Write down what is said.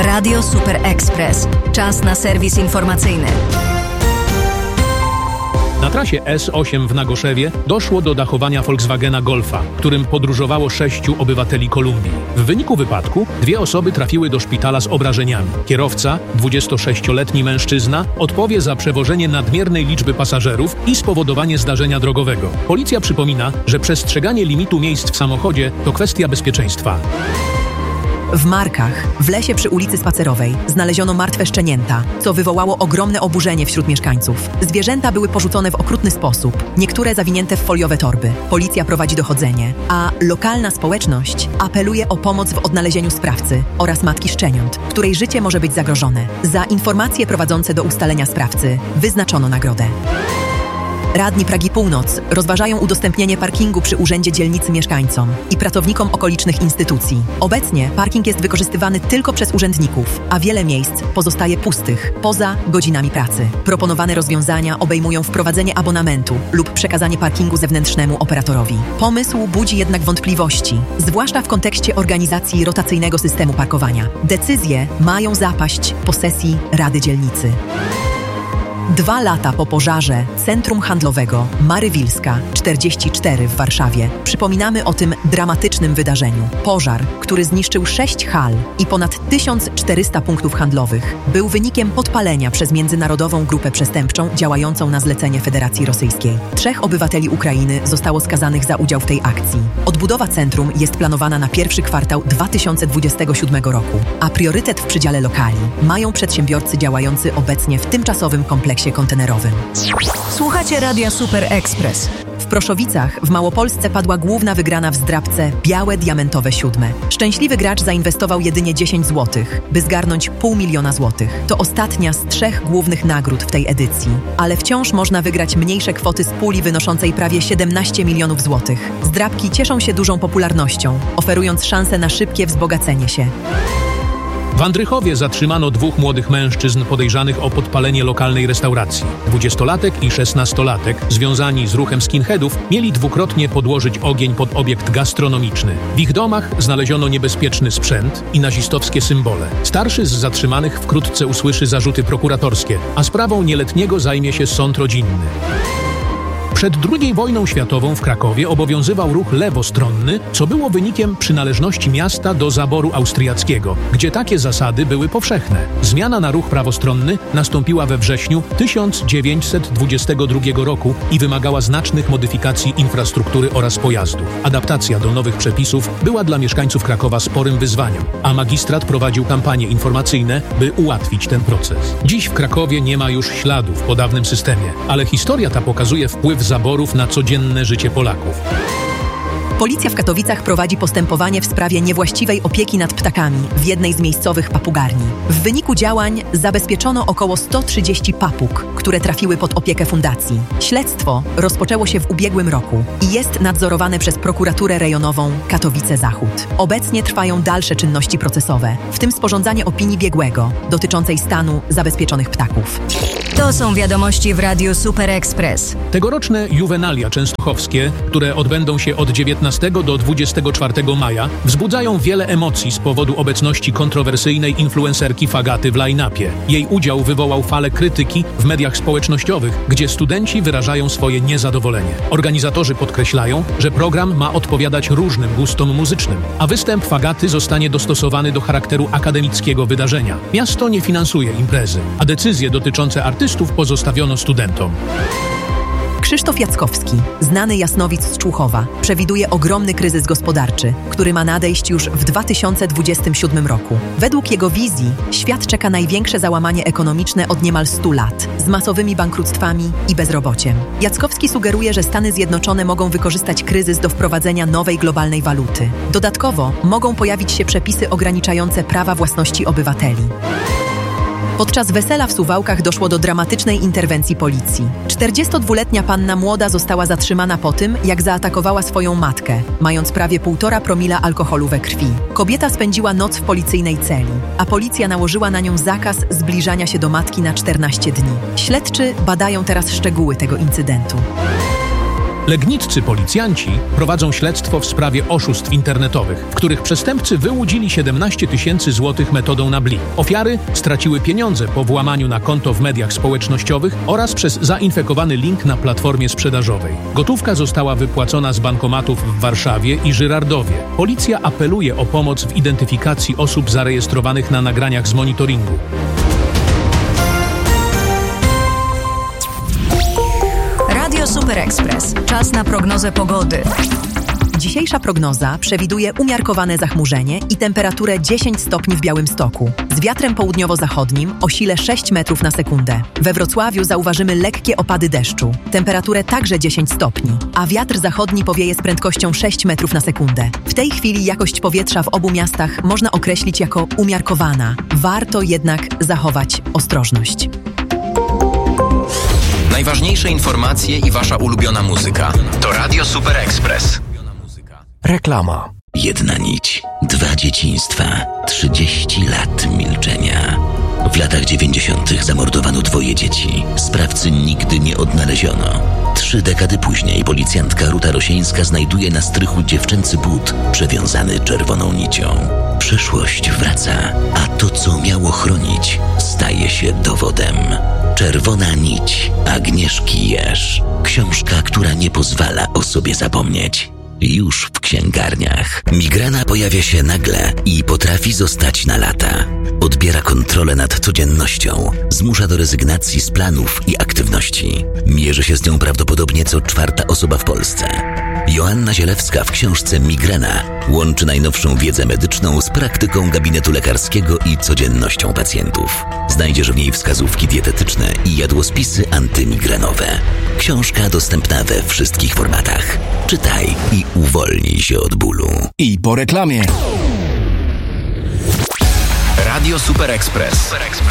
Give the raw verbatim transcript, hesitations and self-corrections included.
Radio Super Express. Czas na serwis informacyjny. Na trasie S osiem w Nagoszewie doszło do dachowania Volkswagena Golfa, którym podróżowało sześciu obywateli Kolumbii. W wyniku wypadku dwie osoby trafiły do szpitala z obrażeniami. Kierowca, dwudziestosześcioletni mężczyzna, odpowie za przewożenie nadmiernej liczby pasażerów i spowodowanie zdarzenia drogowego. Policja przypomina, że przestrzeganie limitu miejsc w samochodzie to kwestia bezpieczeństwa. W Markach, w lesie przy ulicy Spacerowej, znaleziono martwe szczenięta, co wywołało ogromne oburzenie wśród mieszkańców. Zwierzęta były porzucone w okrutny sposób, niektóre zawinięte w foliowe torby. Policja prowadzi dochodzenie, a lokalna społeczność apeluje o pomoc w odnalezieniu sprawcy oraz matki szczeniąt, której życie może być zagrożone. Za informacje prowadzące do ustalenia sprawcy wyznaczono nagrodę. Radni Pragi Północ rozważają udostępnienie parkingu przy Urzędzie Dzielnicy mieszkańcom i pracownikom okolicznych instytucji. Obecnie parking jest wykorzystywany tylko przez urzędników, a wiele miejsc pozostaje pustych poza godzinami pracy. Proponowane rozwiązania obejmują wprowadzenie abonamentu lub przekazanie parkingu zewnętrznemu operatorowi. Pomysł budzi jednak wątpliwości, zwłaszcza w kontekście organizacji rotacyjnego systemu parkowania. Decyzje mają zapaść po sesji Rady Dzielnicy. Dwa lata po pożarze Centrum Handlowego Marywilska czterdzieści cztery w Warszawie przypominamy o tym dramatycznym wydarzeniu. Pożar, który zniszczył sześć hal i ponad tysiąc czterysta punktów handlowych, był wynikiem podpalenia przez międzynarodową grupę przestępczą działającą na zlecenie Federacji Rosyjskiej. Trzech obywateli Ukrainy zostało skazanych za udział w tej akcji. Odbudowa centrum jest planowana na pierwszy kwartał dwa tysiące dwudziestego siódmego roku, a priorytet w przydziale lokali mają przedsiębiorcy działający obecnie w tymczasowym kompleksie kontenerowym. Słuchacie Radia Super Express. W Proszowicach w Małopolsce padła główna wygrana w zdrabce Białe Diamentowe Siódme. Szczęśliwy gracz zainwestował jedynie dziesięć złotych, by zgarnąć pół miliona złotych. To ostatnia z trzech głównych nagród w tej edycji, ale wciąż można wygrać mniejsze kwoty z puli wynoszącej prawie siedemnaście milionów złotych. Zdrabki cieszą się dużą popularnością, oferując szansę na szybkie wzbogacenie się. W Andrychowie zatrzymano dwóch młodych mężczyzn podejrzanych o podpalenie lokalnej restauracji. Dwudziestolatek i szesnastolatek, związani z ruchem skinheadów, mieli dwukrotnie podłożyć ogień pod obiekt gastronomiczny. W ich domach znaleziono niebezpieczny sprzęt i nazistowskie symbole. Starszy z zatrzymanych wkrótce usłyszy zarzuty prokuratorskie, a sprawą nieletniego zajmie się sąd rodzinny. Przed drugiej wojną światową w Krakowie obowiązywał ruch lewostronny, co było wynikiem przynależności miasta do zaboru austriackiego, gdzie takie zasady były powszechne. Zmiana na ruch prawostronny nastąpiła we wrześniu tysiąc dziewięćset dwudziestego drugiego roku i wymagała znacznych modyfikacji infrastruktury oraz pojazdów. Adaptacja do nowych przepisów była dla mieszkańców Krakowa sporym wyzwaniem, a magistrat prowadził kampanie informacyjne, by ułatwić ten proces. Dziś w Krakowie nie ma już śladów po dawnym systemie, ale historia ta pokazuje wpływ zaborów na codzienne życie Polaków. Policja w Katowicach prowadzi postępowanie w sprawie niewłaściwej opieki nad ptakami w jednej z miejscowych papugarni. W wyniku działań zabezpieczono około sto trzydzieści papug, które trafiły pod opiekę fundacji. Śledztwo rozpoczęło się w ubiegłym roku i jest nadzorowane przez prokuraturę rejonową Katowice Zachód. Obecnie trwają dalsze czynności procesowe, w tym sporządzanie opinii biegłego dotyczącej stanu zabezpieczonych ptaków. To są wiadomości w Radiu Super Express. Tegoroczne juwenalia częstochowskie, które odbędą się od dziewiętnastego do dwudziestego czwartego maja, wzbudzają wiele emocji z powodu obecności kontrowersyjnej influencerki Fagaty w line-upie. Jej udział wywołał falę krytyki w mediach społecznościowych, gdzie studenci wyrażają swoje niezadowolenie. Organizatorzy podkreślają, że program ma odpowiadać różnym gustom muzycznym, a występ Fagaty zostanie dostosowany do charakteru akademickiego wydarzenia. Miasto nie finansuje imprezy, a decyzje dotyczące artystów pozostawiono studentom. Krzysztof Jackowski, znany jasnowic z Człuchowa, przewiduje ogromny kryzys gospodarczy, który ma nadejść już w dwa tysiące dwudziestym siódmym roku. Według jego wizji świat czeka największe załamanie ekonomiczne od niemal stu lat, z masowymi bankructwami i bezrobociem. Jackowski sugeruje, że Stany Zjednoczone mogą wykorzystać kryzys do wprowadzenia nowej globalnej waluty. Dodatkowo mogą pojawić się przepisy ograniczające prawa własności obywateli. Podczas wesela w Suwałkach doszło do dramatycznej interwencji policji. czterdziestodwuletnia panna młoda została zatrzymana po tym, jak zaatakowała swoją matkę, mając prawie półtora promila alkoholu we krwi. Kobieta spędziła noc w policyjnej celi, a policja nałożyła na nią zakaz zbliżania się do matki na czternaście dni. Śledczy badają teraz szczegóły tego incydentu. Legniccy policjanci prowadzą śledztwo w sprawie oszustw internetowych, w których przestępcy wyłudzili siedemnaście tysięcy złotych metodą na blik. Ofiary straciły pieniądze po włamaniu na konto w mediach społecznościowych oraz przez zainfekowany link na platformie sprzedażowej. Gotówka została wypłacona z bankomatów w Warszawie i Żyrardowie. Policja apeluje o pomoc w identyfikacji osób zarejestrowanych na nagraniach z monitoringu. Radio Super Express. Czas na prognozę pogody. Dzisiejsza prognoza przewiduje umiarkowane zachmurzenie i temperaturę dziesięć stopni w Białymstoku. Z wiatrem południowo-zachodnim o sile sześć metrów na sekundę. We Wrocławiu zauważymy lekkie opady deszczu. Temperaturę także dziesięć stopni, a wiatr zachodni powieje z prędkością sześć metrów na sekundę. W tej chwili jakość powietrza w obu miastach można określić jako umiarkowana. Warto jednak zachować ostrożność. Najważniejsze informacje i wasza ulubiona muzyka. To Radio Super Express. Reklama. Jedna nić, dwa dzieciństwa, trzydzieści lat milczenia. W latach dziewięćdziesiątych zamordowano dwoje dzieci. Sprawcy nigdy nie odnaleziono. Trzy dekady później policjantka Ruta Rosieńska znajduje na strychu dziewczęcy but przewiązany czerwoną nicią. Przeszłość wraca, a to, co miało chronić, staje się dowodem. Czerwona nić Agnieszki Jerz. Książka, która nie pozwala o sobie zapomnieć. Już w księgarniach. Migrena pojawia się nagle i potrafi zostać na lata. Odbiera kontrolę nad codziennością, zmusza do rezygnacji z planów i aktywności. Mierzy się z nią prawdopodobnie co czwarta osoba w Polsce. Joanna Zielewska w książce Migrena łączy najnowszą wiedzę medyczną z praktyką gabinetu lekarskiego i codziennością pacjentów. Znajdziesz w niej wskazówki dietetyczne i jadłospisy antymigrenowe. Książka dostępna we wszystkich formatach. Czytaj i uwolnij się od bólu. I po reklamie. Radio Super Express.